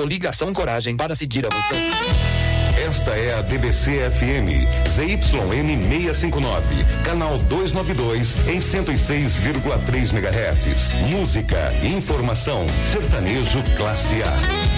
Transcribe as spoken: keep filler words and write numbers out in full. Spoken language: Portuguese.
coligação Coragem para seguir avançando. Esta é a D B C F M, Z Y M seiscentos e cinquenta e nove, canal duzentos e noventa e dois, em cento e seis vírgula três megahertz. Música, informação, sertanejo classe A.